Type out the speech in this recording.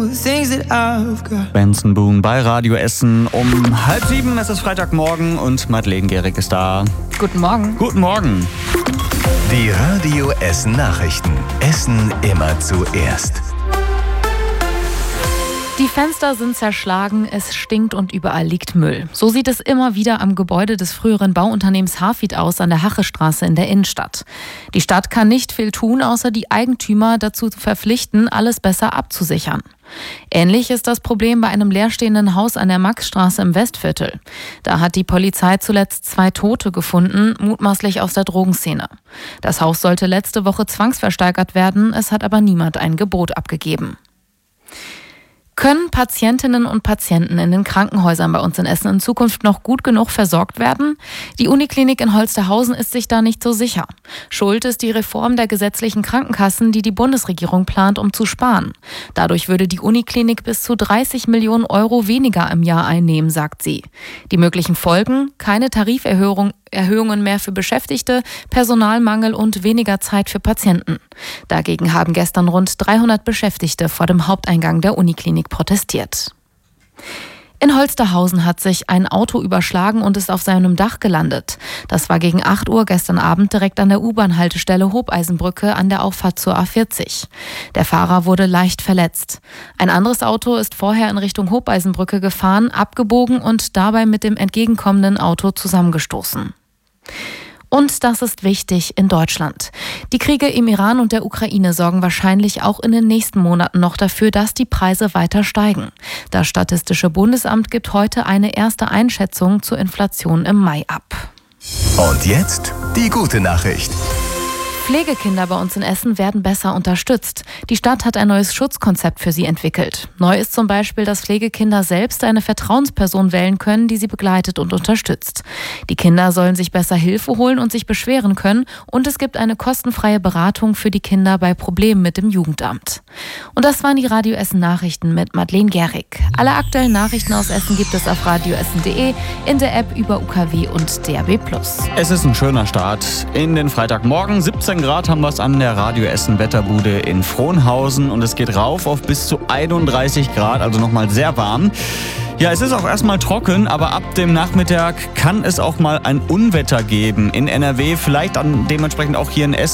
Benson Boone bei Radio Essen um 6:30. Es ist Freitagmorgen und Madeleine Gehrig ist da. Guten Morgen. Guten Morgen. Die Radio Essen Nachrichten. Essen immer zuerst. Die Fenster sind zerschlagen, es stinkt und überall liegt Müll. So sieht es immer wieder am Gebäude des früheren Bauunternehmens Hafid aus an der Hachestraße in der Innenstadt. Die Stadt kann nicht viel tun, außer die Eigentümer dazu verpflichten, alles besser abzusichern. Ähnlich ist das Problem bei einem leerstehenden Haus an der Maxstraße im Westviertel. Da hat die Polizei zuletzt 2 Tote gefunden, mutmaßlich aus der Drogenszene. Das Haus sollte letzte Woche zwangsversteigert werden, es hat aber niemand ein Gebot abgegeben. Können Patientinnen und Patienten in den Krankenhäusern bei uns in Essen in Zukunft noch gut genug versorgt werden? Die Uniklinik in Holsterhausen ist sich da nicht so sicher. Schuld ist die Reform der gesetzlichen Krankenkassen, die die Bundesregierung plant, um zu sparen. Dadurch würde die Uniklinik bis zu 30 Millionen Euro weniger im Jahr einnehmen, sagt sie. Die möglichen Folgen: keine Tariferhöhungen mehr für Beschäftigte, Personalmangel und weniger Zeit für Patienten. Dagegen haben gestern rund 300 Beschäftigte vor dem Haupteingang der Uniklinik protestiert. In Holsterhausen hat sich ein Auto überschlagen und ist auf seinem Dach gelandet. Das war gegen 8 Uhr gestern Abend direkt an der U-Bahn-Haltestelle Hobeisenbrücke an der Auffahrt zur A40. Der Fahrer wurde leicht verletzt. Ein anderes Auto ist vorher in Richtung Hobeisenbrücke gefahren, abgebogen und dabei mit dem entgegenkommenden Auto zusammengestoßen. Und das ist wichtig in Deutschland. Die Kriege im Iran und der Ukraine sorgen wahrscheinlich auch in den nächsten Monaten noch dafür, dass die Preise weiter steigen. Das Statistische Bundesamt gibt heute eine erste Einschätzung zur Inflation im Mai ab. Und jetzt die gute Nachricht. Pflegekinder bei uns in Essen werden besser unterstützt. Die Stadt hat ein neues Schutzkonzept für sie entwickelt. Neu ist zum Beispiel, dass Pflegekinder selbst eine Vertrauensperson wählen können, die sie begleitet und unterstützt. Die Kinder sollen sich besser Hilfe holen und sich beschweren können. Und es gibt eine kostenfreie Beratung für die Kinder bei Problemen mit dem Jugendamt. Und das waren die Radio Essen Nachrichten mit Madeleine Gehrig. Alle aktuellen Nachrichten aus Essen gibt es auf radioessen.de, in der App über UKW und DAB+. Es ist ein schöner Start in den Freitagmorgen. 17 Grad haben wir es an der Radio Essen Wetterbude in Frohnhausen und es geht rauf auf bis zu 31 Grad, also nochmal sehr warm. Ja, es ist auch erstmal trocken, aber ab dem Nachmittag kann es auch mal ein Unwetter geben in NRW, vielleicht dann dementsprechend auch hier in Essen.